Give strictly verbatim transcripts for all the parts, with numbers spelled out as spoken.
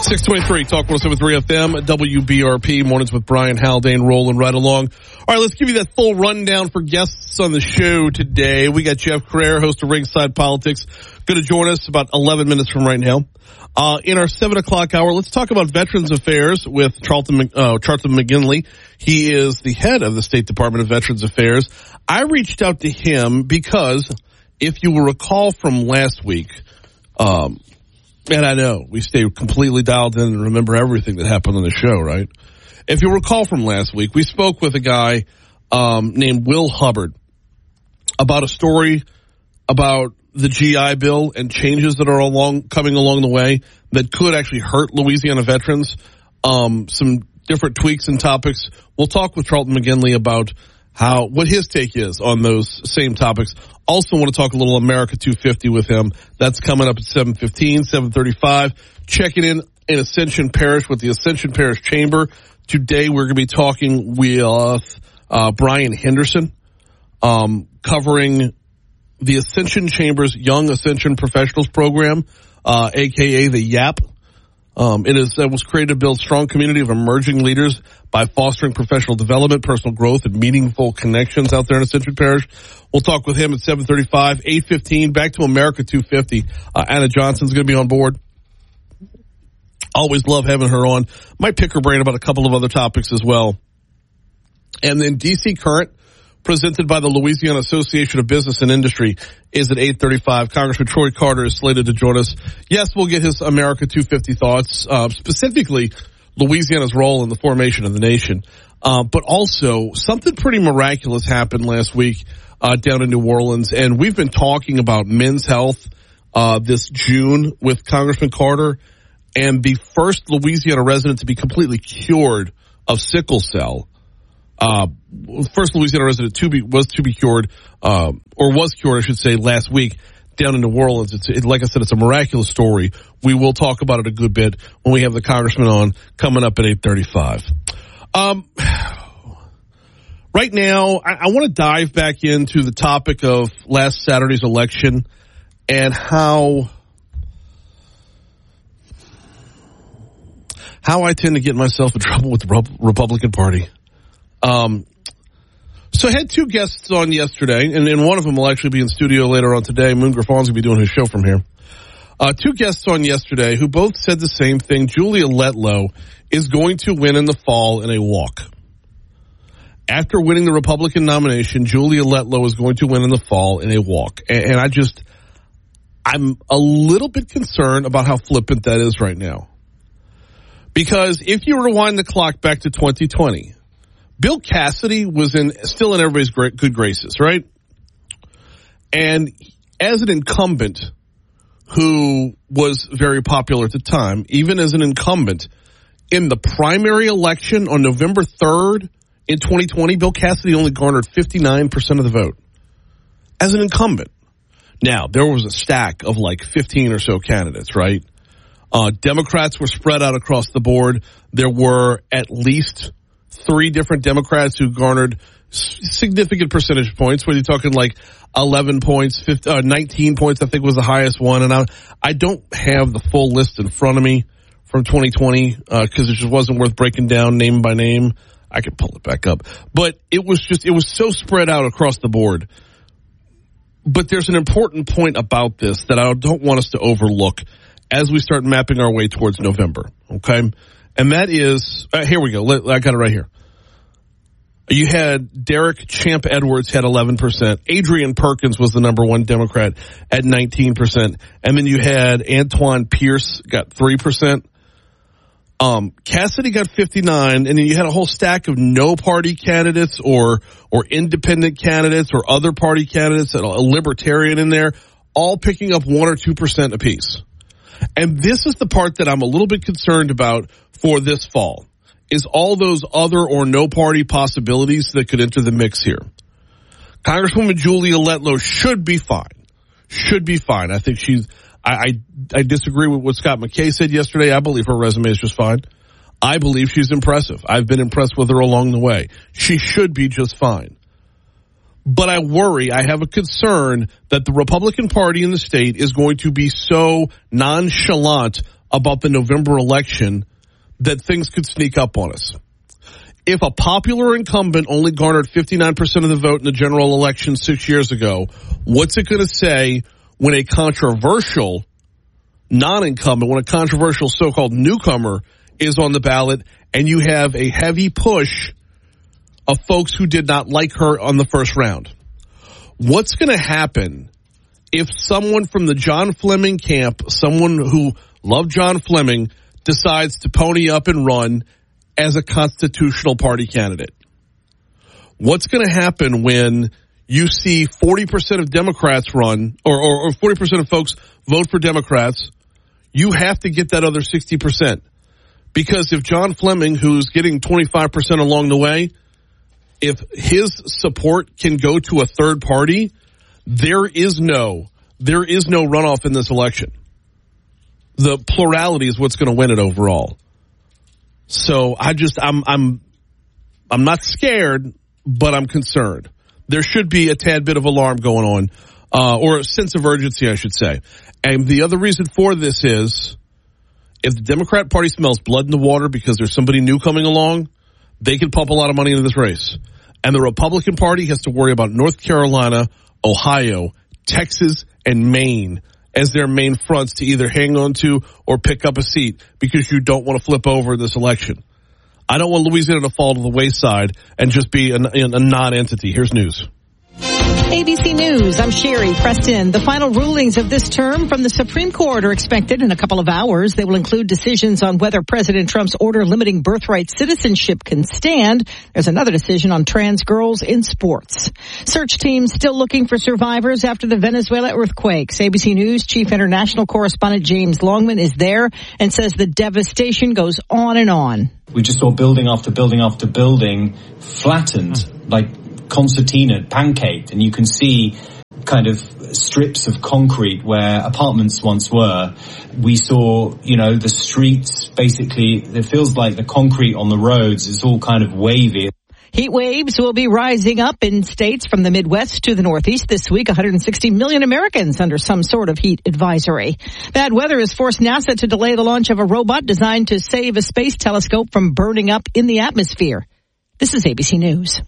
six twenty-three, Talk one oh seven point three F M, W B R P, Mornings with Brian Haldane, rolling right along. All right, let's give you that full rundown for guests on the show today. We got Jeff Crair, host of Ringside Politics, going to join us about eleven minutes from right now. Uh, in our seven o'clock hour, let's talk about Veterans Affairs with Charlton, uh, Charlton McGinley. He is the head of the State Department of Veterans Affairs. I reached out to him because, if you will recall from last week, um, and I know we stay completely dialed in and remember everything that happened on the show, right? If you recall from last week, we spoke with a guy um, named Will Hubbard about a story about the G I Bill and changes that are along coming along the way that could actually hurt Louisiana veterans. Um, some different tweaks and topics. We'll talk with Charlton McGinley about how what his take is on those same topics. Also want to talk a little America two fifty with him. That's coming up at seven fifteen, seven thirty-five. Checking in in Ascension Parish with the Ascension Parish Chamber. Today we're going to be talking with uh, Brian Henderson, um, covering the Ascension Chamber's Young Ascension Professionals Program, uh, a k a the YAP. Um, it is, it was created to build strong community of emerging leaders by fostering professional development, personal growth, and meaningful connections out there in Ascension Parish. We'll talk with him at seven thirty-five, eight fifteen, back to America two fifty. Uh, Anna Johnson's going to be on board. Always love having her on. Might pick her brain about a couple of other topics as well. And then D C Current, presented by the Louisiana Association of Business and Industry, is at eight thirty-five. Congressman Troy Carter is slated to join us. Yes, we'll get his America two fifty thoughts, uh, specifically Louisiana's role in the formation of the nation. Uh, but also, something pretty miraculous happened last week uh, down in New Orleans, and we've been talking about men's health uh, this June with Congressman Carter, and the first Louisiana resident to be completely cured of sickle cell. Uh, first Louisiana resident to be, was to be cured, uh, or was cured, I should say, last week down in New Orleans. It's, it, like I said, it's a miraculous story. We will talk about it a good bit when we have the congressman on coming up at eight thirty-five. Um, right now, I, I want to dive back into the topic of last Saturday's election and how, how I tend to get myself in trouble with the Republican Party. Um, so I had two guests on yesterday, and, and one of them will actually be in studio later on today. Moon Graffon's going to be doing his show from here. Uh, two guests on yesterday who both said the same thing. Julia Letlow is going to win in the fall in a walk. After winning the Republican nomination, Julia Letlow is going to win in the fall in a walk. And, and I just, I'm a little bit concerned about how flippant that is right now. Because if you rewind the clock back to twenty twenty, Bill Cassidy was in still in everybody's great, good graces, right? And as an incumbent who was very popular at the time, even as an incumbent in the primary election on November third in twenty twenty, Bill Cassidy only garnered fifty-nine percent of the vote as an incumbent. Now, there was a stack of like fifteen or so candidates, right? Uh, Democrats were spread out across the board. There were at least three different Democrats who garnered significant percentage points. Whether you're talking like eleven points, fifteen, uh, nineteen points, I think was the highest one. And I, I don't have the full list in front of me from twenty twenty because uh, it just wasn't worth breaking down name by name. I could pull it back up. But it was just, it was so spread out across the board. But there's an important point about this that I don't want us to overlook as we start mapping our way towards November, okay? And that is, uh, here we go. Let, I got it right here. You had Derek Champ Edwards had eleven percent. Adrian Perkins was the number one Democrat at nineteen percent. And then you had Antoine Pierce got three percent. Um, Cassidy got fifty-nine. And then you had a whole stack of no party candidates or, or independent candidates or other party candidates, a libertarian in there, all picking up one or two percent apiece. And this is the part that I'm a little bit concerned about for this fall, is all those other or no party possibilities that could enter the mix here. Congresswoman Julia Letlow should be fine. Should be fine. I think she's, I, I, I disagree with what Scott McKay said yesterday. I believe her resume is just fine. I believe she's impressive. I've been impressed with her along the way. She should be just fine. But I worry, I have a concern that the Republican Party in the state is going to be so nonchalant about the November election that things could sneak up on us. If a popular incumbent only garnered fifty-nine percent of the vote in the general election six years ago, what's it going to say when a controversial non-incumbent, when a controversial so-called newcomer is on the ballot and you have a heavy push of folks who did not like her on the first round? What's going to happen if someone from the John Fleming camp, someone who loved John Fleming, decides to pony up and run as a constitutional party candidate? What's going to happen when you see forty percent of Democrats run, or, or, or forty percent of folks vote for Democrats? You have to get that other sixty percent. Because if John Fleming, who's getting twenty-five percent along the way, if his support can go to a third party, there is no, there is no runoff in this election. The plurality is what's going to win it overall. So I just, I'm, I'm, I'm not scared, but I'm concerned. There should be a tad bit of alarm going on, uh, or a sense of urgency, I should say. And the other reason for this is, if the Democrat Party smells blood in the water because there's somebody new coming along, they can pump a lot of money into this race. And the Republican Party has to worry about North Carolina, Ohio, Texas, and Maine as their main fronts to either hang on to or pick up a seat, because you don't want to flip over this election. I don't want Louisiana to fall to the wayside and just be a, a non-entity. Here's news. A B C News, I'm Sherry Preston. The final rulings of this term from the Supreme Court are expected in a couple of hours. They will include decisions on whether President Trump's order limiting birthright citizenship can stand. There's another decision on trans girls in sports. Search teams still looking for survivors after the Venezuela earthquakes. A B C News Chief International Correspondent James Longman is there and says the devastation goes on and on. We just saw building after building after building flattened, like concertina, pancaked, and you can see kind of strips of concrete where apartments once were. We saw, you know, the streets, basically, it feels like the concrete on the roads is all kind of wavy. Heat waves will be rising up in states from the Midwest to the Northeast this week. one hundred sixty million Americans under some sort of heat advisory. Bad weather has forced NASA to delay the launch of a robot designed to save a space telescope from burning up in the atmosphere. This is A B C News.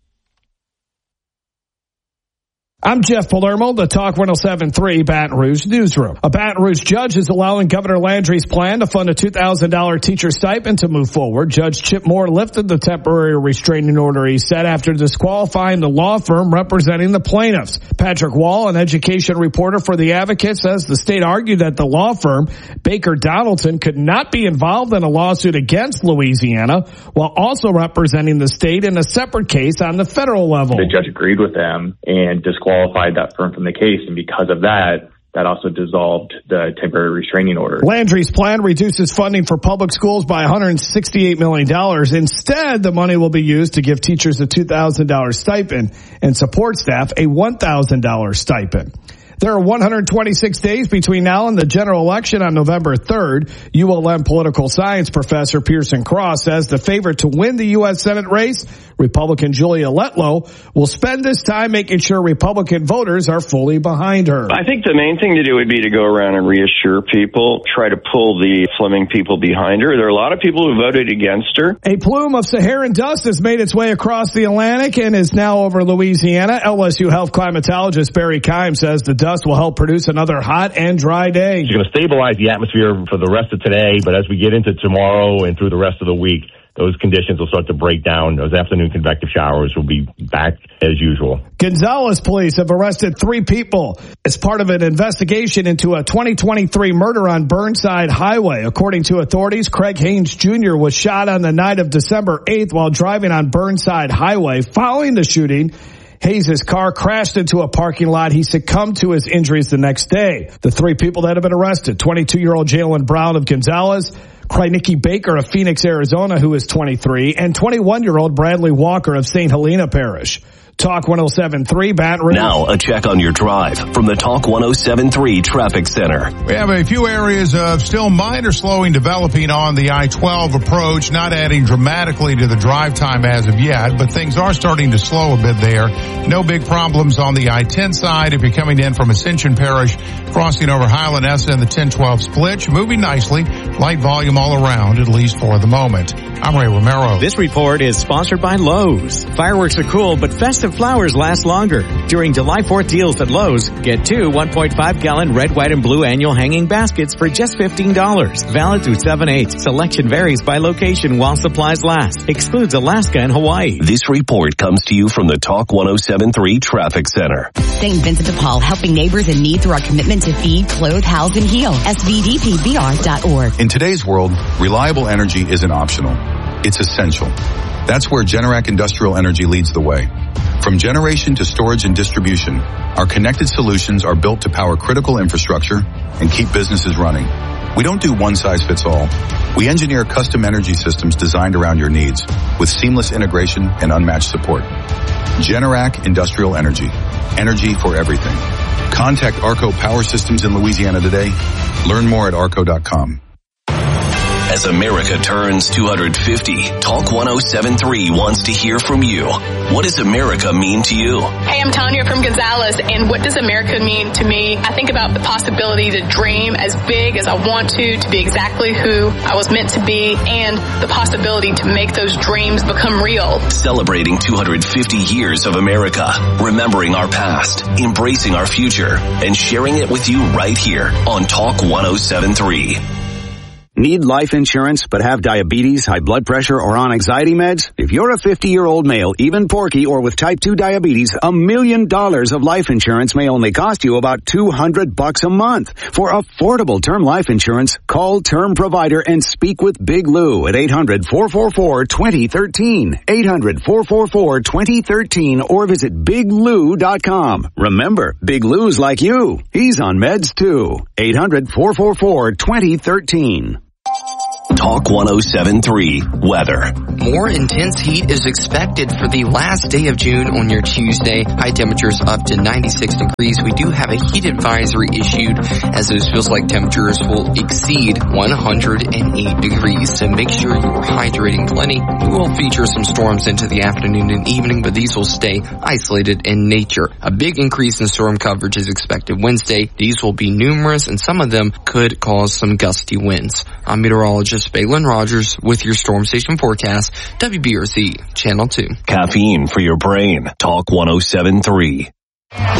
I'm Jeff Palermo, the Talk one oh seven point three Baton Rouge Newsroom. A Baton Rouge judge is allowing Governor Landry's plan to fund a two thousand dollars teacher stipend to move forward. Judge Chip Moore lifted the temporary restraining order, he said, after disqualifying the law firm representing the plaintiffs. Patrick Wall, an education reporter for The Advocate, says the state argued that the law firm, Baker Donaldson, could not be involved in a lawsuit against Louisiana while also representing the state in a separate case on the federal level. The judge agreed with them and disqualified qualified that firm from the case, and because of that, that also dissolved the temporary restraining order. Landry's plan reduces funding for public schools by one hundred sixty-eight million dollars. Instead, the money will be used to give teachers a two thousand dollars stipend and support staff a one thousand dollars stipend. There are one hundred twenty-six days between now and the general election on November third. U L M political science professor Pearson Cross says the favorite to win the U S Senate race, Republican Julia Letlow, will spend this time making sure Republican voters are fully behind her. I think the main thing to do would be to go around and reassure people, try to pull the Fleming people behind her. There are a lot of people who voted against her. A plume of Saharan dust has made its way across the Atlantic and is now over Louisiana. L S U health climatologist Barry Keim says the dust will help produce another hot and dry day. It's going to stabilize the atmosphere for the rest of today, but as we get into tomorrow and through the rest of the week, those conditions will start to break down. Those afternoon convective showers will be back as usual. Gonzales police have arrested three people as part of an investigation into a twenty twenty-three murder on Burnside Highway. According to authorities, Craig Haynes Junior was shot on the night of December eighth while driving on Burnside Highway. Following the shooting, Hayes' car crashed into a parking lot. He succumbed to his injuries the next day. The three people that have been arrested, twenty-two-year-old Jalen Brown of Gonzales, Krynicki Baker of Phoenix, Arizona, who is twenty-three, and twenty-one-year-old Bradley Walker of Saint Helena Parish. Talk one oh seven point three Baton Rouge. Now a check on your drive from the Talk one oh seven point three Traffic Center. We have a few areas of still minor slowing developing on the I twelve approach, not adding dramatically to the drive time as of yet, but things are starting to slow a bit there. No big problems on the I ten side if you're coming in from Ascension Parish, crossing over Highland Essa and the ten twelve split. Moving nicely, light volume all around, at least for the moment. I'm Ray Romero. This report is sponsored by Lowe's. Fireworks are cool, but festive flowers last longer. During July fourth deals at Lowe's, get two one point five gallon red, white, and blue annual hanging baskets for just fifteen dollars. Valid through seven eight. Selection varies by location while supplies last. Excludes Alaska and Hawaii. This report comes to you from the Talk one oh seven point three Traffic Center. Saint Vincent de Paul, helping neighbors in need through our commitment to feed, clothe, house, and heal. S V D P B R dot org. In today's world, reliable energy isn't optional. It's essential. That's where Generac Industrial Energy leads the way. From generation to storage and distribution, our connected solutions are built to power critical infrastructure and keep businesses running. We don't do one size fits all. We engineer custom energy systems designed around your needs with seamless integration and unmatched support. Generac Industrial Energy. Energy for everything. Contact Arco Power Systems in Louisiana today. Learn more at arco dot com. As America turns two hundred fifty, Talk one oh seven point three wants to hear from you. What does America mean to you? Hey, I'm Tanya from Gonzales, and what does America mean to me? I think about the possibility to dream as big as I want to, to be exactly who I was meant to be, and the possibility to make those dreams become real. Celebrating two hundred fifty years of America, remembering our past, embracing our future, and sharing it with you right here on Talk one oh seven point three. Need life insurance but have diabetes, high blood pressure, or on anxiety meds? If you're a fifty-year-old male, even porky, or with type two diabetes, a million dollars of life insurance may only cost you about two hundred bucks a month. For affordable term life insurance, call Term Provider and speak with Big Lou at eight hundred, four four four, two oh one three, eight hundred, four four four, two oh one three, or visit big lou dot com. Remember, Big Lou's like you. He's on meds too. eight hundred, four four four, two oh one three. Talk one oh seven point three Weather. More intense heat is expected for the last day of June on your Tuesday. High temperatures up to ninety-six degrees. We do have a heat advisory issued as those feels like temperatures will exceed one hundred eight degrees. So make sure you are hydrating plenty. We will feature some storms into the afternoon and evening, but these will stay isolated in nature. A big increase in storm coverage is expected Wednesday. These will be numerous and some of them could cause some gusty winds. I'm meteorologist Balin Rogers with your Storm Station forecast, W B R Z Channel two. Caffeine for your brain. Talk one oh seven point three.